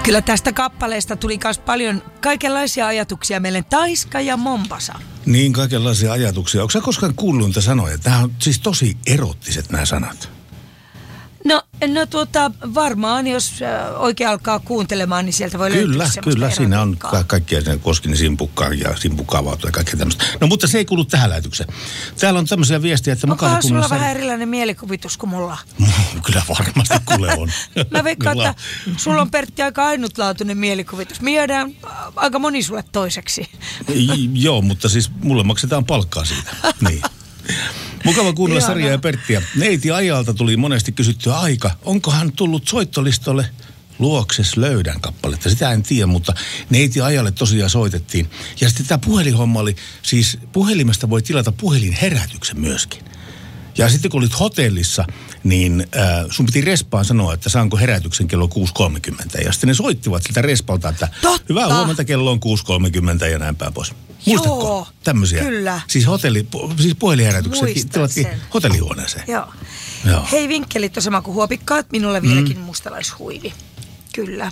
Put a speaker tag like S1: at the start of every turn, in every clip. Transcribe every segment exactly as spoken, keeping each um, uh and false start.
S1: Kyllä tästä kappaleesta tuli myös paljon kaikenlaisia ajatuksia meille. Taiska ja Mombasa.
S2: Niin, kaikenlaisia ajatuksia. Onko sä koskaan kuullut niitä sanoja? Nämä on siis tosi erottiset nämä sanat.
S1: No, no tuota, varmaan, jos äh, oikein alkaa kuuntelemaan, niin sieltä voi
S2: kyllä,
S1: löytyä
S2: Kyllä, kyllä. Siinä on ka- kaikkia sen Koskinen simpukkaa ja simpukkavautua ja kaikkea tämmöistä. No, mutta se ei kuulu tähän lähetykseen. Täällä on tämmöisiä viestiä, että...
S1: Onkohan sulla sar... vähän erilainen mielikuvitus kuin mulla?
S2: Kyllä varmasti kuule on.
S1: Mä veikkaan, että sulla on Pertti aika ainutlaatuinen mielikuvitus. Me jäädään aika moni sulle toiseksi.
S2: Joo, mutta siis mulle maksetaan palkkaa siitä. Niin. Mukava kuunnella Saria ja Perttiä. Neiti ajalta tuli monesti kysyttyä aika. Onkohan tullut soittolistolle Luokses löydän kappaletta? Sitä en tiedä, mutta neiti ajalle tosiaan soitettiin. Ja sitten tämä puhelinhomma oli, siis puhelimesta voi tilata puhelinherätyksen myöskin. Ja sitten kun olit hotellissa, niin äh, sun piti respaan sanoa, että saanko herätyksen kello kuusi kolmekymmentä. Ja sitten ne soittivat siltä respalta, että
S1: Totta.
S2: Hyvää huomenta, kello on kuusi kolmekymmentä ja näin päin pois. Muistatko?
S1: Joo,
S2: tämmöisiä?
S1: Kyllä.
S2: Siis, hotelli, siis puhelinherätykset tilattiin hotellihuoneeseen.
S1: Joo.
S2: Joo.
S1: Hei, vinkkelit on sama kuin huopikkaat. Minulle vieläkin mm. mustalaishuivi. Kyllä.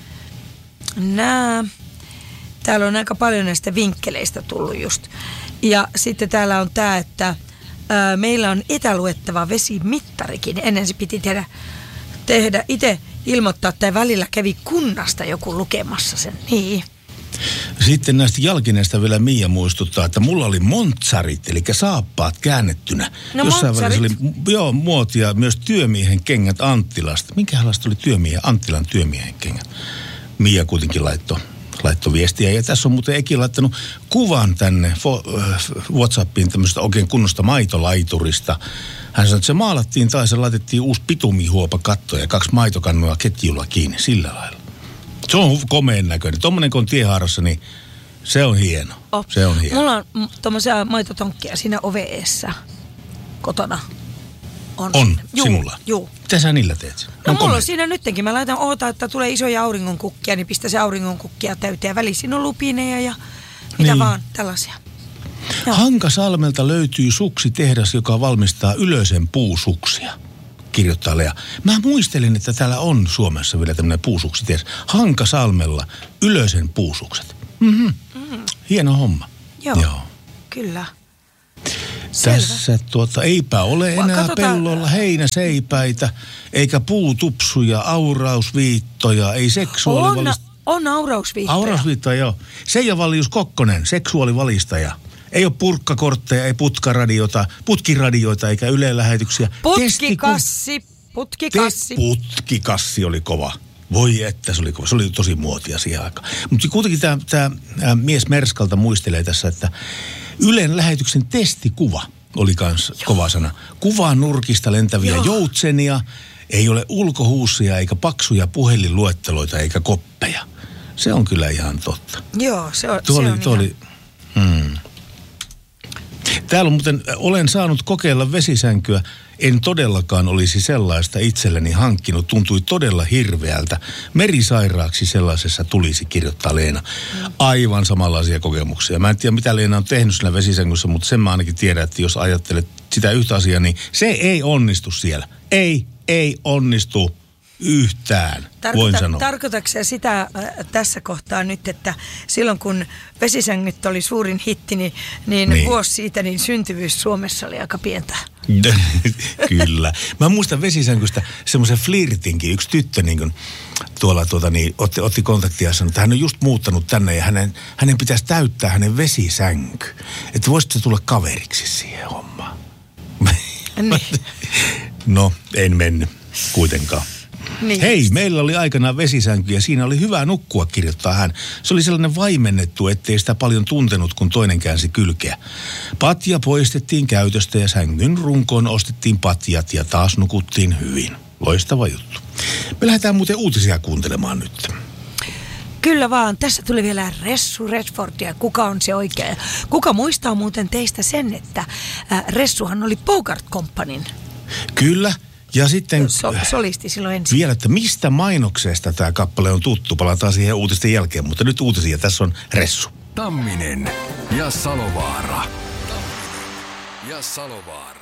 S1: Nää. Täällä on aika paljon näistä vinkkeleistä tullut just. Ja sitten täällä on tää, että ää, meillä on etäluettava vesimittarikin. Ennen se piti tehdä, tehdä itse ilmoittaa, että välillä kävi kunnasta joku lukemassa sen. Niin.
S2: Sitten näistä jalkineista vielä Mia muistuttaa, että mulla oli montsarit, eli saappaat käännettynä.
S1: No
S2: jossain
S1: montsarit.
S2: välissä oli, joo, muotia myös työmiehen kengät Anttilasta. Minkälaista oli työmiehen, Anttilan työmiehen kengät? Mia kuitenkin laittoi, laittoi viestiä. Ja tässä on muuten Eki laittanut kuvan tänne WhatsAppiin tämmöistä oikein kunnosta maitolaiturista. Hän sanoi, että se maalattiin tai se laitettiin uusi pitumihuopa katto ja kaksi maitokannua ketjulla kiinni sillä lailla. Se on komeen näköinen. Tuommoinen kun on tiehaarassa, niin se on hieno.
S1: Oh.
S2: Se on hieno.
S1: Mulla on tommosia maitotonkkeja siinä oveessa kotona. On,
S2: on
S1: juu,
S2: sinulla?
S1: Juu.
S2: Mitä sä niillä teet?
S1: No,
S2: no
S1: mulla on siinä nyttenkin. Mä laitan oota, että tulee isoja auringonkukkia, niin pistä se auringonkukkia täyteen. Välissä siinä on lupineja ja mitä niin. vaan tällaisia. Joo.
S2: Hankasalmelta löytyy suksitehdas, joka valmistaa Ylösen puusuksia, kirjoittaa Lea. Mä muistelin, että täällä on Suomessa vielä tämmöinen puusuksitehdas. Hankasalmella Ylösen puusukset. Mm-hmm. Mm. Hieno homma.
S1: Joo, Joo. kyllä.
S2: Tässä tuota, eipä ole enää katsotaan pellolla heinäseipäitä, eikä puutupsuja, aurausviittoja, ei seksuaalivalistaja.
S1: On, on aurausviittoja.
S2: Aurausviittoja, joo. Seija Vallius Kokkonen, seksuaalivalistaja. Ei ole purkkakortteja, ei putkaradiota, putkiradioita eikä Yle-lähetyksiä.
S1: Putkikassi, Testiku... putkikassi.
S2: Te... Putkikassi oli kova. Voi että, se oli kova. Se oli tosi muotia siihen aikaan. Mutta kuitenkin tämä mies Merskalta muistelee tässä, että Ylen lähetyksen testikuva oli kans kova sana. Kuvaa nurkista lentäviä Joo. joutsenia, ei ole ulkohuusia eikä paksuja puhelinluetteloita eikä koppeja. Se on kyllä ihan totta.
S1: Joo, se on,
S2: tuo
S1: se
S2: oli,
S1: on
S2: tuo oli, hmm. Täällä on muuten, olen saanut kokeilla vesisänkyä. En todellakaan olisi sellaista itselleni hankkinut. Tuntui todella hirveältä. Merisairaaksi sellaisessa tulisi, kirjoittaa Leena. Aivan samanlaisia kokemuksia. Mä en tiedä, mitä Leena on tehnyt siinä vesisängyssä, mutta sen mä ainakin tiedän, että jos ajattelet sitä yhtä asiaa, niin se ei onnistu siellä. Ei, ei onnistu yhtään, Tarkoita, voin sanoa.
S1: Tarkoitatko sitä äh, tässä kohtaa nyt, että silloin kun vesisängyt oli suurin hitti, niin, niin, niin. vuosi siitä, niin syntyvyys Suomessa oli aika pientä?
S2: Kyllä. Mä muistan vesisänkystä semmoisen flirtinkin. Yksi tyttö niin kuin tuolla tuota, niin, otti, otti kontaktia ja sanoi, että hän on just muuttanut tänne ja hänen, hänen pitäisi täyttää hänen vesisänky. Että voisitko tulla kaveriksi siihen hommaan?
S1: Niin.
S2: No, en mennyt kuitenkaan.
S1: Niin.
S2: Hei, meillä oli aikanaan vesisänky ja siinä oli hyvä nukkua, kirjoittaa hän. Se oli sellainen vaimennettu, ettei sitä paljon tuntenut, kun toinen käänsi kylkeä. Patja poistettiin käytöstä ja sängyn runkoon ostettiin patjat ja taas nukuttiin hyvin. Loistava juttu. Me lähdetään muuten uutisia kuuntelemaan nyt.
S1: Kyllä vaan. Tässä tuli vielä Ressu Redfordia. Kuka on se oikea? Kuka muistaa muuten teistä sen, että äh, Ressuhan oli Bogart Companyn?
S2: Kyllä. Ja sitten
S1: so, solisti silloin ensin.
S2: Vielä, että mistä mainoksesta tämä kappale on tuttu. Palataan siihen uutisten jälkeen, mutta nyt uutisia. Tässä on Ressu.
S3: Tamminen ja Salovaara. Tamminen ja Salovaara.